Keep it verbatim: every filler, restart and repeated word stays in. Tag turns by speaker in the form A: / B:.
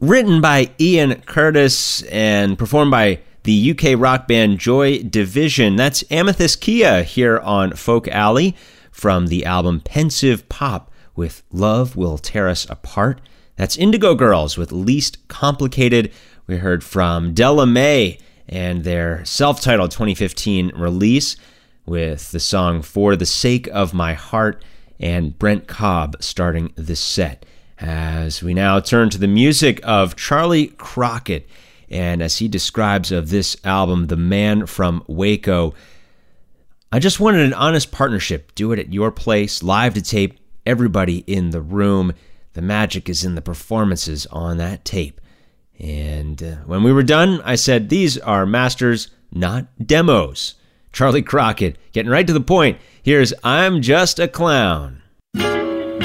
A: written by Ian Curtis and performed by the U K rock band Joy Division. That's Amethyst Kia here on Folk Alley from the album Pensive Pop with Love Will Tear Us Apart. That's Indigo Girls with Least Complicated. We heard from Della Mae and their self-titled twenty fifteen release with the song For the Sake of My Heart, and Brent Cobb starting this set. As we now turn to the music of Charlie Crockett, and as he describes of this album, The Man from Waco, I just wanted an honest partnership. Do it at your place, live to tape, everybody in the room. The magic is in the performances on that tape. And uh, when we were done, I said, these are masters, not demos. Charlie Crockett, getting right to the point. Here's I'm Just a Clown.